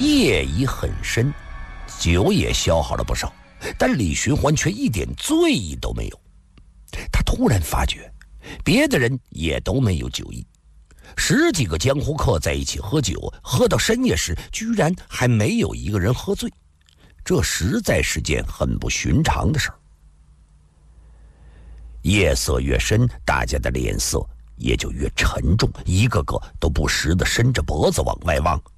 夜已很深，酒也消耗了不少，但李寻欢却一点醉意都没有。他突然发觉，别的人也都没有酒意。10几个江湖客在一起喝酒，喝到深夜时，居然还没有一个人喝醉，这实在是件很不寻常的事儿。夜色越深，大家的脸色也就越沉重，一个个都不时地伸着脖子往外望，